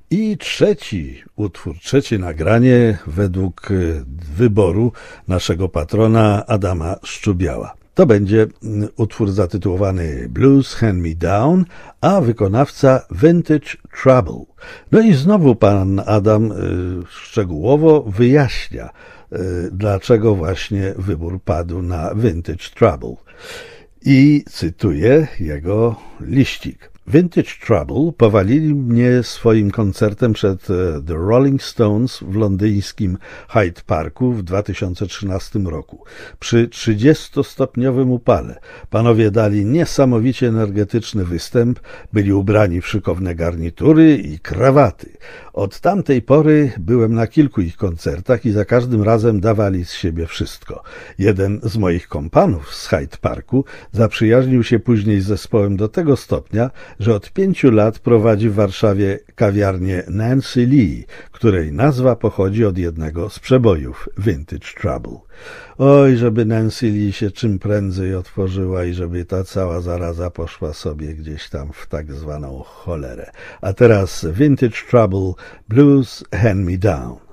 I trzeci utwór, trzecie nagranie według wyboru naszego patrona Adama Szczubiała. To będzie utwór zatytułowany Blues Hand Me Down, a wykonawca Vintage Trouble. No i znowu pan Adam szczegółowo wyjaśnia, dlaczego właśnie wybór padł na Vintage Trouble. I cytuję jego liścik. Vintage Trouble powalili mnie swoim koncertem przed The Rolling Stones w londyńskim Hyde Parku w 2013 roku. Przy 30-stopniowym upale panowie dali niesamowicie energetyczny występ, byli ubrani w szykowne garnitury i krawaty. Od tamtej pory byłem na kilku ich koncertach i za każdym razem dawali z siebie wszystko. Jeden z moich kompanów z Hyde Parku zaprzyjaźnił się później z zespołem do tego stopnia, że od 5 lat prowadzi w Warszawie kawiarnię Nancy Lee, której nazwa pochodzi od jednego z przebojów Vintage Trouble. Oj, żeby Nancy Lee się czym prędzej otworzyła i żeby ta cała zaraza poszła sobie gdzieś tam w tak zwaną cholerę. A teraz Vintage Trouble, Blues Hand Me Down.